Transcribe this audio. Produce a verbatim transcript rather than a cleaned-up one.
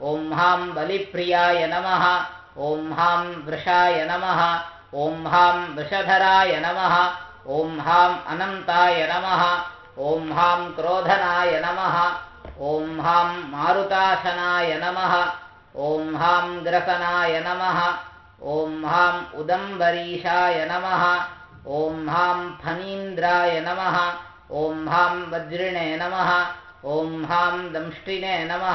ॐ हां बलिप्रियाय नमः ॐ हां वृषाय नमः ॐ हां वृषधराय नमः ॐ हां अनन्ताय नमः ॐ हां क्रोधनाय नमः ॐ हां मारुताशनाय नमः ॐ हां ग्रसनाय नमः ॐ हां उदम्बरीशाय नमः ॐ हां फणीन्द्राय नमः ॐ हां वज्रिणे नमः ॐ हां दंष्टिने नमः